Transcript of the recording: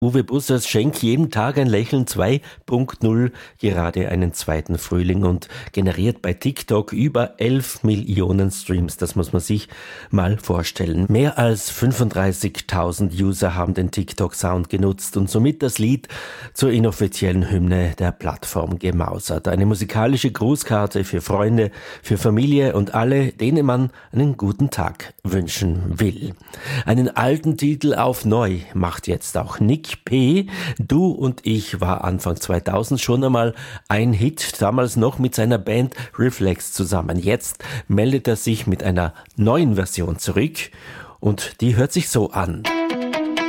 Uwe Bussers Schenk jeden Tag ein Lächeln 2.0 gerade einen zweiten Frühling und generiert bei TikTok über 11 Millionen Streams. Das muss man sich mal vorstellen. Mehr als 35.000 User haben den TikTok-Sound genutzt und somit das Lied zur inoffiziellen Hymne der Plattform gemausert. Eine musikalische Grußkarte für Freunde, für Familie und alle, denen man einen guten Tag wünschen will. Einen alten Titel auf neu macht jetzt auch Nick P. Du und ich war Anfang 2000 schon einmal ein Hit, damals noch mit seiner Band Reflex zusammen. Jetzt meldet er sich mit einer neuen Version zurück und die hört sich so an.